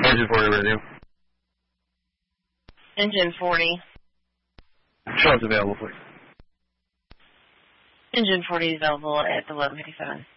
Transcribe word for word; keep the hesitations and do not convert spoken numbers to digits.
Engine forty radio. Engine forty. Show's available, please. Engine forty is available at the eleven fifty-seven.